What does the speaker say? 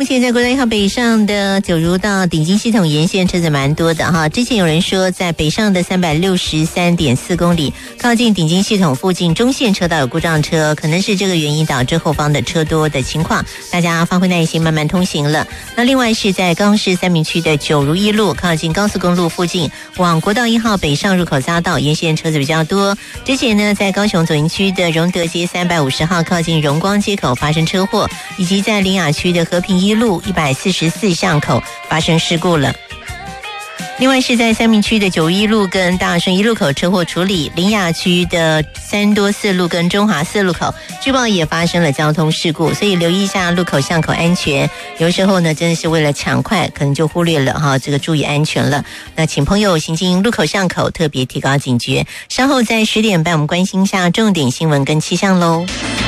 前在国道1号北上的九如到顶金系统沿线车子蛮多的哈。之前有人说在北上的363.4公里靠近顶金系统附近中线车道有故障车，可能是这个原因导致后方的车多的情况，大家发挥耐心慢慢通行了。那另外是在高雄市三民区的九如一路靠近高速公路附近往国道1号北上入口匝道沿线车子比较多。之前呢在高雄左营区的荣德街350号靠近荣光街口发生车祸，以及在苓雅区的和平一路144巷口发生事故了。另外是在三民区的91路跟大顺一路口车祸处理，苓雅区的三多四路跟中华四路口据报也发生了交通事故，所以留意一下路口巷口安全。有时候呢真的是为了抢快，可能就忽略了这个注意安全了。那请朋友行经路口巷口特别提高警觉。稍后在10点半我们关心一下重点新闻跟气象咯。